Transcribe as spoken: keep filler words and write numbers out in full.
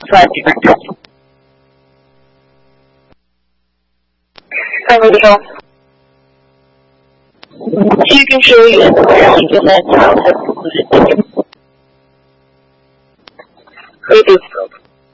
try different. Video. You can show you the net. Video.